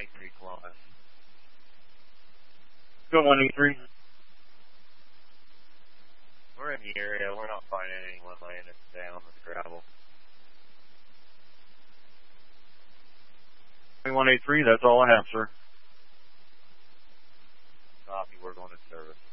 183 Columbus. Go 183. We're in the area. We're not finding anyone laying it down with the gravel. 183, that's all I have, sir. Copy, we're going to service.